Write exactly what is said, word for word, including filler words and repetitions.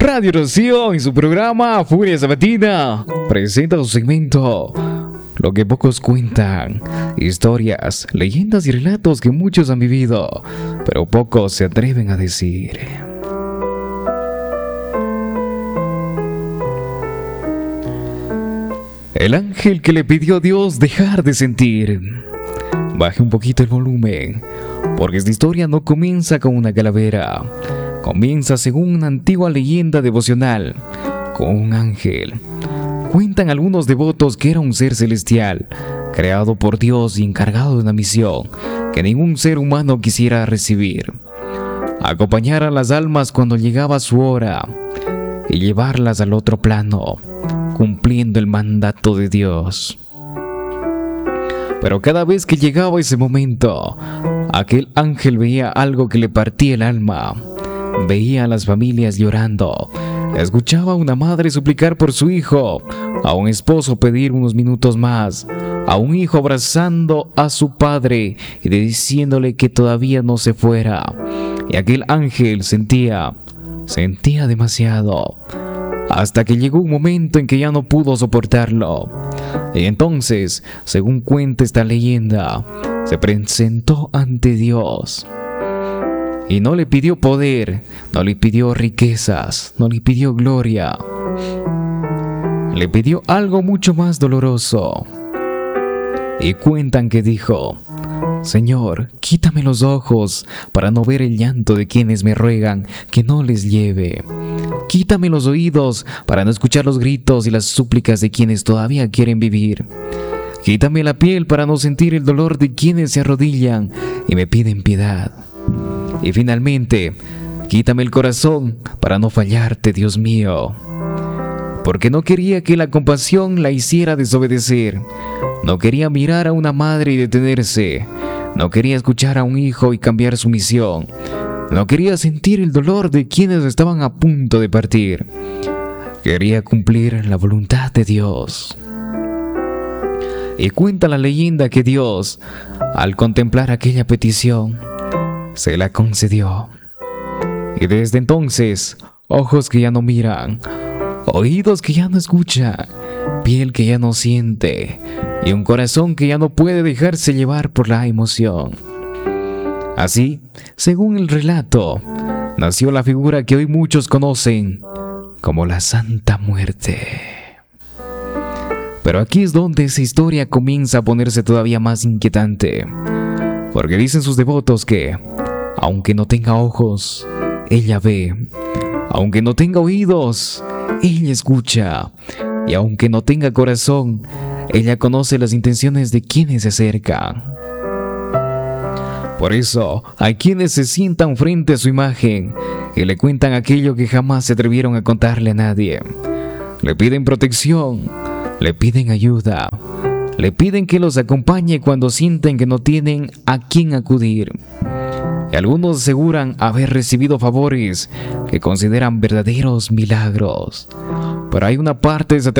Radio Rocío en su programa Furia Sabatina presenta su segmento Lo que pocos cuentan, historias, leyendas y relatos que muchos han vivido, pero pocos se atreven a decir. El ángel que le pidió a Dios dejar de sentir. Baje un poquito el volumen, porque esta historia no comienza con una calavera. Comienza según una antigua leyenda devocional, con un ángel. Cuentan algunos devotos que era un ser celestial, creado por Dios y encargado de una misión que ningún ser humano quisiera recibir: acompañar a las almas cuando llegaba su hora y llevarlas al otro plano, cumpliendo el mandato de Dios. Pero cada vez que llegaba ese momento, aquel ángel veía algo que le partía el alma. Veía a las familias llorando, escuchaba a una madre suplicar por su hijo, a un esposo pedir unos minutos más, a un hijo abrazando a su padre y diciéndole que todavía no se fuera. Y aquel ángel sentía, sentía demasiado, hasta que llegó un momento en que ya no pudo soportarlo. Y entonces, según cuenta esta leyenda, se presentó ante Dios. Y no le pidió poder, no le pidió riquezas, no le pidió gloria. Le pidió algo mucho más doloroso. Y cuentan que dijo: Señor, quítame los ojos para no ver el llanto de quienes me ruegan que no les lleve. Quítame los oídos para no escuchar los gritos y las súplicas de quienes todavía quieren vivir. Quítame la piel para no sentir el dolor de quienes se arrodillan y me piden piedad. Y finalmente, quítame el corazón para no fallarte, Dios mío. Porque no quería que la compasión la hiciera desobedecer. No quería mirar a una madre y detenerse. No quería escuchar a un hijo y cambiar su misión. No quería sentir el dolor de quienes estaban a punto de partir. Quería cumplir la voluntad de Dios. Y cuenta la leyenda que Dios, al contemplar aquella petición, se la concedió. Y desde entonces, ojos que ya no miran, oídos que ya no escuchan, piel que ya no siente y un corazón que ya no puede dejarse llevar por la emoción. Así, según el relato, nació la figura que hoy muchos conocen como la Santa Muerte. Pero aquí es donde esa historia comienza a ponerse todavía más inquietante, porque dicen sus devotos que, aunque no tenga ojos, ella ve; aunque no tenga oídos, ella escucha; y aunque no tenga corazón, ella conoce las intenciones de quienes se acercan. Por eso, hay quienes se sientan frente a su imagen y le cuentan aquello que jamás se atrevieron a contarle a nadie. Le piden protección, le piden ayuda, le piden que los acompañe cuando sienten que no tienen a quién acudir. Y algunos aseguran haber recibido favores que consideran verdaderos milagros. Pero hay una parte de esa